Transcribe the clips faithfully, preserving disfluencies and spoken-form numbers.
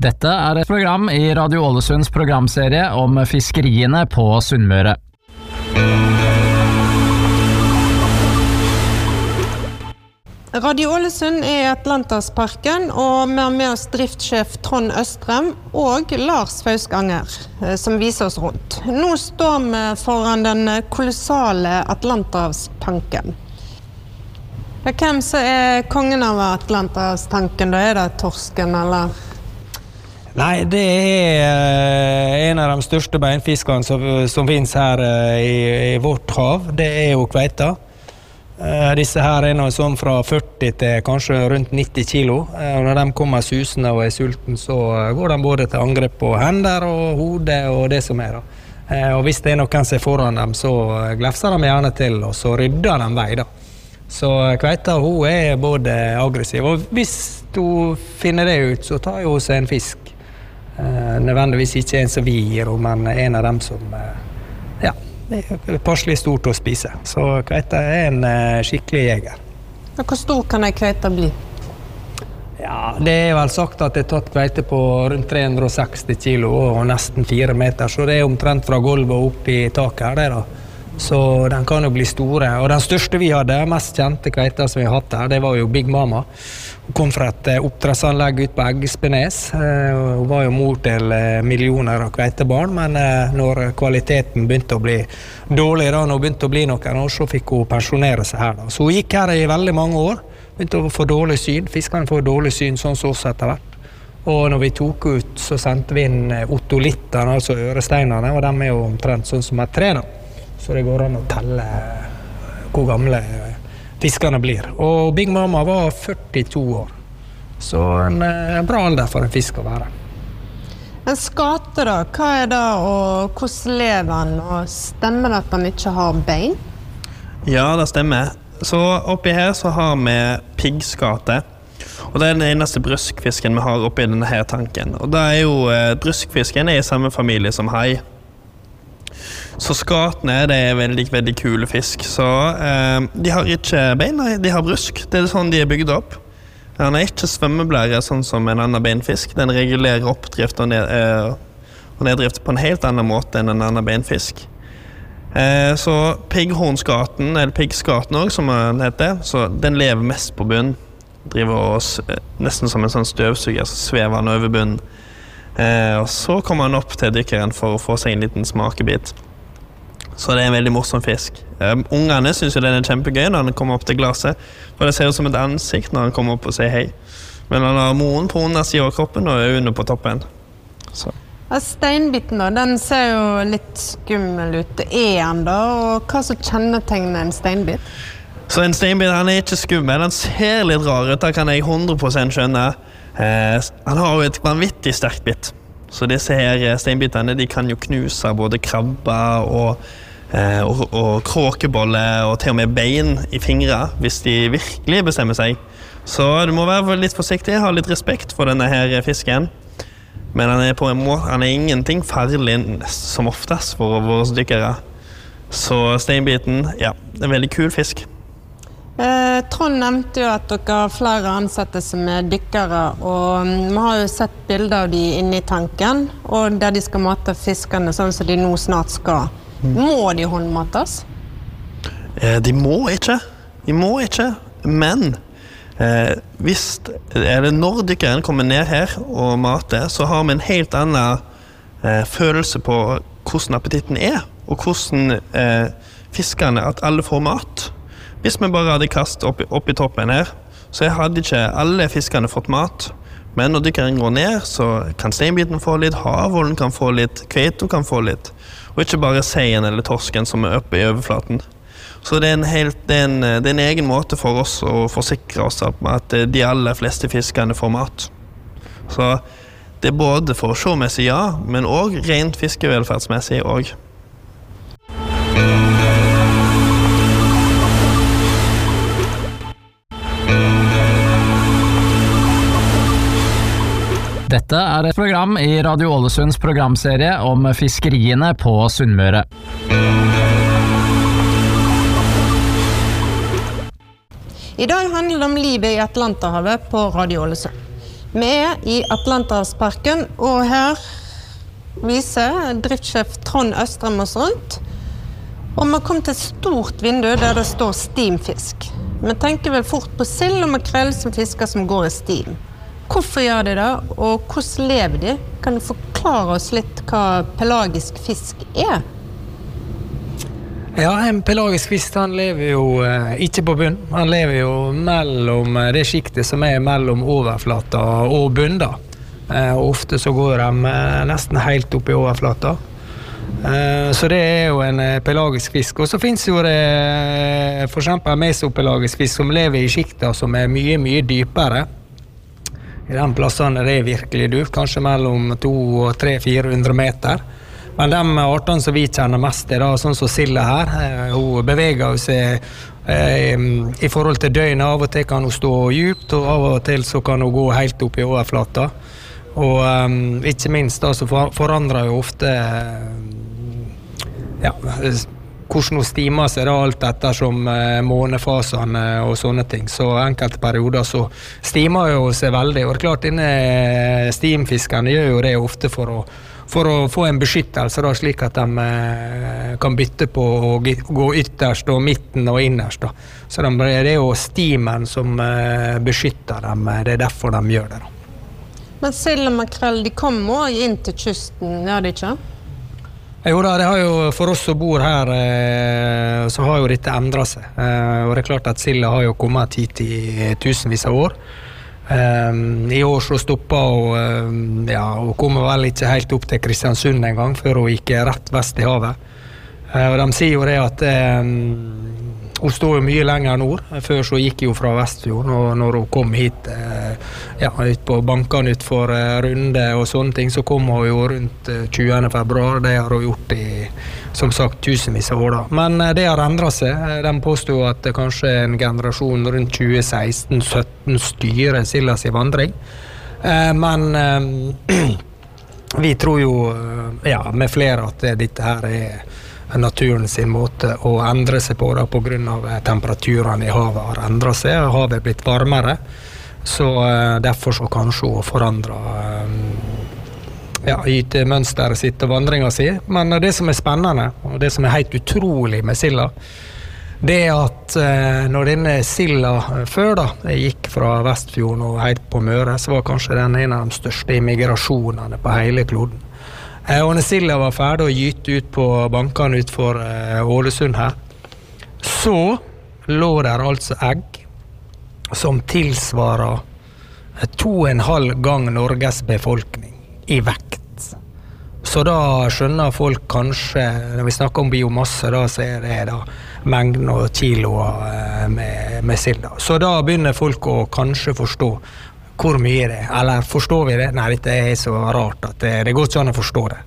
Dette er et program i Radio Ålesunds programserie om fiskeriene på Sunnmøre. Radio Ålesund er i Atlantersparken, og vi har med oss driftssjef Trond Østrem og Lars Fauskanger, som viser oss rundt. Nå står vi foran den kolossale Atlanterhavstanken. Hvem så er kongen av Atlanterhavstanken? Da er det torsken, eller? Nei, det er en av de største beinfiskene som, som finnes her i, i vårt hav. Det er jo kveita. Disse her er noe sånn fra førti til kanskje rundt nitti kilo. Og når de kommer susende og er sulten, så går de både til angrep på hender og hode og det som er da. Og hvis det er noen som er foran dem, så glefser de gjerne til, og så rydder de vei da. Så kveita, hun er både aggressiv, og hvis hun finner det ut, så tar hun seg en fisk. Nødvendigvis ikke en som vi gir, men en av dem som, ja, det er passelig stort å spise. Så kveita er en uh, skikkelig jeger. Hvor stor kan en kveita bli? Ja, det er vel sagt at det er tatt kveite på rundt tre hundre og seksti kilo og nesten fire meter, så det er omtrent fra gulvet og opp i taket her, det da. Så den kan jo bli store. Og den største vi hadde, mest kjente kveita som vi har hatt her, det var jo Big Mama. Hun kom fra et oppdrettsanlegg ut på Eggespenes. Hun var jo mor til millioner av kveitebarn, men når kvaliteten begynte å bli dårlig, da, når hun begynte å bli noen år, så fikk hun pensjonere seg her da. Så hun gikk her i veldig mange år, begynte å få dårlig syn. Fiskene får dårlig syn, sånn som oss etter hvert. Og når vi tok ut, så sendte vi inn otolittene, altså øresteinene, og de er jo omtrent sånn som et tre da. Så det går an å telle hvor gamle fiskene blir. Og Big Mama var førtito år. Så en eh, bra alder for en fisk å være. En skate da, hva er det, og hvordan lever han? Og stemmer det at han ikke har bein? Ja, det stemmer. Så oppi her så har vi piggskate. Og det er den eneste bruskfisken vi har oppi denne her tanken. Og det er jo, eh, bruskfisken er i samme familie som hai. Så skatene, det er veldig, veldig kule fisk. Så eh, de har ikke bein, de har brusk. Det er sånn de er bygd opp. Den er ikke svømmeblære sånn som en annen beinfisk. Den regulerer oppdrift og, ned, eh, og neddrift på en helt annen måte enn en annen beinfisk. Eh, så pigghornskaten, eller piggskaten også, som den heter, så den lever mest på bunnen. Driver oss nesten som en sånn støvsuger, så svever han over bunnen. Eh, og så kommer han opp til dykkeren for å få seg en liten smakebit. Så det er en veldig morsom fisk. Uh, ungene synes jo den er kjempegøy når han kommer opp til glaset, for det ser ut som et ansikt når han kommer opp og sier hei. Men han har moren på undersiden av kroppen og øynene på toppen. Så. Ja, steinbiten da, den ser jo litt skummel ut. Er han da, og hva så kjennetegner en steinbit? Så en steinbit, han er ikke skummel, han ser litt rar ut, det kan jeg hundre prosent skjønne. Uh, han har jo et vanvittig sterkt bit. Så disse her steinbitene, de kan jo knuse både krabber og, eh, og, og kråkeboller og til og med bein i fingre, hvis de virkelig bestemmer seg. Så du må være litt forsiktig, ha litt respekt for denne her fisken. Men han er på en måte, han er ingenting farlig som oftest for våre dykkere. Så steinbiten, ja, det er en veldig kul fisk. Eh, Trond nevnte jo at dere har flere ansatte som er dykkere, og vi har jo sett bilder av de inne i tanken, og der de skal mate fiskene sånn som de nå snart skal. Mm. Må de håndmates? Eh, de må ikke, de må ikke, men eh, hvis, eller når dykkeren kommer ned her og mater, så har vi en helt annen eh, følelse på hvordan appetitten er, og hvordan eh, fiskene, at alle får mat. Hvis vi bare hadde kastet opp, opp i toppen her, så hadde ikke alle fiskene fått mat. Men når dykkeren går ned, så kan steinbiten få litt, havålen kan få litt, kveito kan få litt. Og ikke bare seien eller torsken som er oppe i overflaten. Så det er, en helt, det, er en, det er en egen måte for oss å forsikre oss om at de aller fleste fiskene får mat. Så det er både for sjåmessig ja, men også rent fiskevelferdsmessig også. Dette er et program i Radio Ålesunds programserie om fiskeriene på Sunnmøre. I dag handler det om livet i Atlanterhavet på Radio Ålesund. Vi er i Atlanterhavsparken, og her viser driftssjef Trond Østrem oss rundt. Og vi har kommet til et stort vindu der det står stimfisk. Vi tenker vel fort på sild og makrell som fisker som går i stim. Hvorfor gjør de det, og hvordan lever de? Kan du forklare oss litt hva pelagisk fisk er? Ja, en pelagisk fisk han lever jo eh, ikke på bunn. Han lever jo mellom det skiktet som er mellom overflata og bunn da. Eh, og ofte så går de eh, nesten helt opp i overflata. Eh, så det er jo en eh, pelagisk fisk. Og så finnes jo det eh, for eksempel mesopelagisk fisk som lever i skikter som er mye, mye dypere. I den plassen er det virkelig dypt, kanskje mellom to og tre til fire hundre meter. Men de artene som vi kjenner mest er da, sånn som silda her, eh, hun beveger seg eh, i forhold til døgnet. Av og til kan hun stå djupt, og av og til så kan hun gå helt opp i overflata. Og eh, ikke minst da, så for, forandrer jo ofte eh, ja, hvordan hun stimer seg da, alt etter som eh, månefasene og sånne ting. Så enkelte perioder så stimer jo seg veldig. Og det er klart, denne stimfiskene gjør jo det ofte for å, for å få en beskyttelse, da, slik at de eh, kan bytte på å gå ytterst og midten og innerst. Da. Så de, det er jo stimen som eh, beskytter dem, det er derfor de gjør det. Da. Men sild og makrell, de kommer også inn til kysten, gjør de ikke? Jo da, det har jo, for oss som bor her, eh, så har jo dette endret seg. Eh, og det er klart at silda har jo kommet hit i tusenvis av år. Eh, I år så stoppet hun, eh, ja, hun kommer vel ikke helt opp til Kristiansund en gang, før hun gikk rett vest i havet. Eh, og de sier jo det at eh, hun står jo mye lenger nord. Før så gikk hun fra Vestfjord, og når hun kom hit, eh, ja, ut på bankene ut for eh, runde og sånne ting, så kom hun jo rundt eh, tjuende februar. Det har hun gjort i, som sagt, tusenvis av år da. Men eh, det har endret seg. De påstod at det kanskje en generasjon rundt tjue seksten sytten styrer silda sin vandring. Eh, men eh, vi tror jo, ja, med flere at dette her er naturen sin måte å endre seg på, da, på grunn av temperaturene i havet har endret seg. Havet er blitt varmere, så uh, derfor så kanskje hun forandrer um, ja, gytemønsteret sitt og vandringen sin. Men det som er spennende, og det som er helt utrolig med silda, det er at uh, når denne silda før da, gikk fra Vestfjorden og helt på Møre, så var kanskje den en av de største immigrasjonene på hele kloden. Og når silda var ferdig å gyte ut på bankene ut for Ålesund her, så lå der altså egg som tilsvarer to og en halv gang Norges befolkning i vekt. Så da skjønner folk kanskje, når vi snakker om biomasse, da så er det da mengden og kiloer med, med silda. Så da begynner folk å kanskje forstå hvor mye det er, eller forstår vi det? Nei, dette er så rart at det, det går ikke an å forstå det.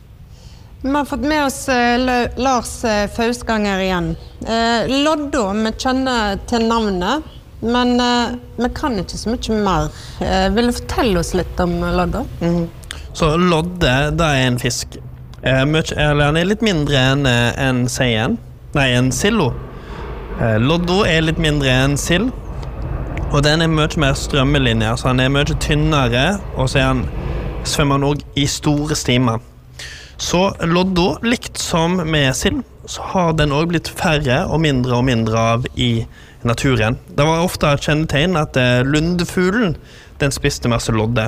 Vi har fått med oss uh, Lars uh, Fausganger igjen. Uh, Lodda, vi kjenner til navnet, men uh, vi kan ikke så mye mer. Uh, vil du fortelle oss litt om Lodda? Mm. Så lodde, det er en fisk. Uh, mye, eller han er litt mindre enn uh, en seien. Nei, en sillo. Uh, Lodda er litt mindre enn sild. Og den er mye mer strømmelinjer, så han er mye tynnere, og så er han, svømmer han også i store stimer. Så lodda, likt som med sild, så har den også blitt færre og mindre og mindre av i naturen. Det var ofte et kjennetegn at lundefuglen, den spiste masse lodde.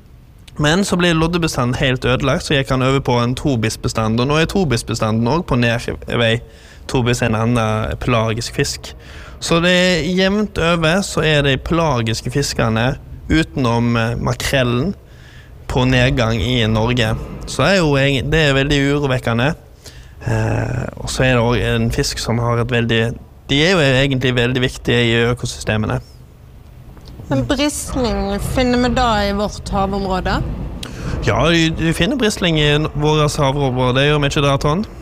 Men så ble loddebestanden helt ødelagt, så gikk han over på en tobisbestand, og nå er tobisbestanden også på nedvei. Tobis er en annen pelagisk fisk. Så det er jevnt over, så er de pelagiske fiskerne utenom makrellen på nedgang i Norge. Så det er jo det er veldig urovekkende. Eh, og så er det også en fisk som har et veldig, de er jo egentlig veldig viktige i økosystemene. Men brisling finner vi da i vårt havområde? Ja, du, du finner brisling i vårt havområde, det gjør vi ikke da, Trond?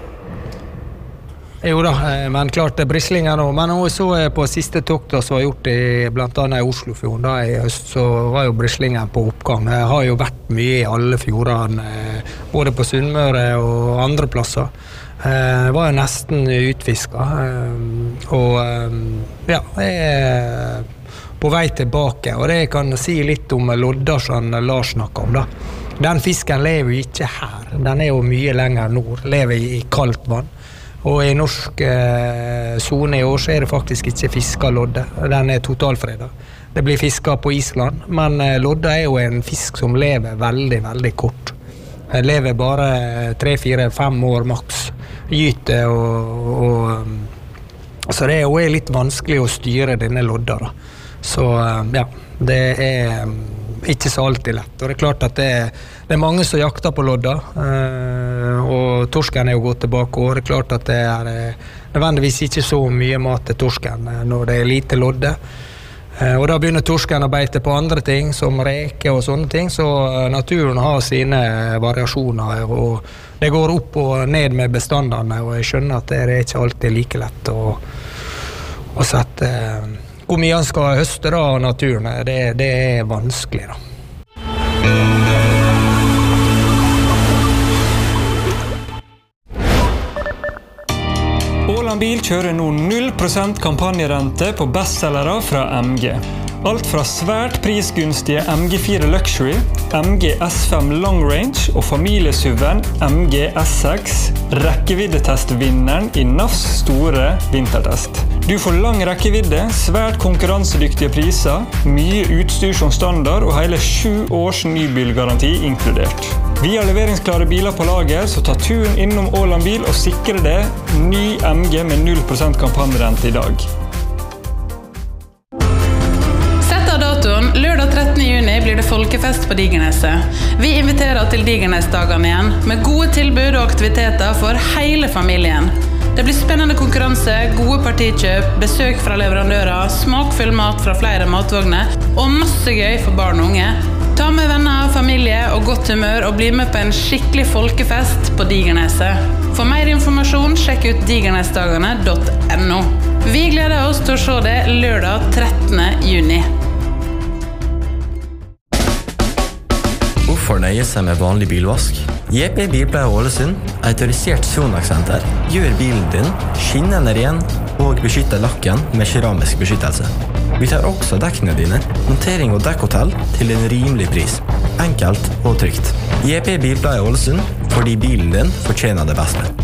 Jo da, men klart det er brislinger nå. Men også på siste toktet som var gjort i blant annet i Oslofjorden, da i høst, så var jo brislingen på oppgang. Jeg har jo vært mye i alle fjordene, både på Sunnmøre og andre plasser. Jeg var jo nesten utfisket. Og ja, jeg på vei tilbake, og det kan si litt om lodda som Lars snakker om da. Den fisken lever jo ikke her, den er jo mye lenger nord, lever i kaldt vann. Og i norsk eh, zone i år så er det faktisk ikke fisket lodde, den er totalfredet. Det blir fisket på Island, men eh, lodda er jo en fisk som lever veldig, veldig kort. Den lever bare tre, fire, fem år maks, gyter og, og så det er jo litt vanskelig å styre denne lodda da. Så ja, det er ikke så alltid lett. Og det er klart at det er, det er mange som jakter på lodda, og torsken er jo gått tilbake, og det er klart at det er nødvendigvis ikke så mye mat til torsken når det er lite lodde. Og da begynner torsken å beite på andre ting, som reke og sånne ting, så naturen har sine variasjoner, og det går opp og ned med bestandene, og jeg skjønner at det er ikke alltid like lett å, å sette hvor mye han skal høste da av naturen, det, det er vanskelig da. Åland Bil kjører nå null prosent kampanjerente på bestselgere fra M G. Alt fra svært prisgunstige M G fire Luxury, M G S fem Long Range og familiesuven M G S seks, rekkeviddetestvinneren i N A Fs store vintertest. Du får lang rekkevidde, svært konkurransedyktige priser, mye utstyr som standard og hele sju års nybilgaranti inkludert. Vi har leveringsklare biler på lager, så ta turen innom Åland Bil og sikre det ny M G med null prosent kampanjerente i dag. Lørdag trettende juni blir det folkefest på Digerneset. Vi inviterer til Digernesdagene igjen, med gode tilbud og aktiviteter for hele familien. Det blir spennende konkurranse, gode partikjøp, besøk fra leverandører, smakfull mat fra flere matvogner, og masse gøy for barn og unge. Ta med venner, familie og godt humør, og bli med på en skikkelig folkefest på Digerneset. For mer informasjon, sjekk ut digernesdagene punktum no. Vi gleder oss til å se det lørdag trettende juni. Hvorfor nøye seg med vanlig bilvask? J P Bilpleie Ålesund, autorisert Sonax-senter, gjør bilen din skinnende ren og beskytter lakken med keramisk beskyttelse. Vi tar også dekkene dine, montering og dekkhotell til en rimelig pris. Enkelt og trygt. J P Bilpleie Ålesund, fordi bilen din fortjener det beste.